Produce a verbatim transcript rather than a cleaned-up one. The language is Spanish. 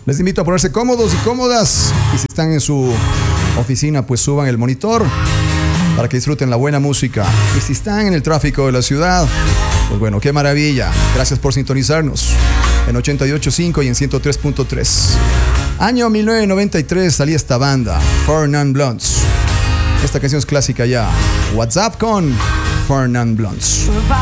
Les invito a ponerse cómodos y cómodas. Y si están en su oficina, pues suban el monitor para que disfruten la buena música. Y si están en el tráfico de la ciudad, pues bueno, qué maravilla. Gracias por sintonizarnos en ochenta y ocho punto cinco y en ciento tres punto tres. Año mil novecientos noventa y tres salía esta banda, Four Non Blondes. Esta canción es clásica ya. WhatsApp con Four Non Blondes.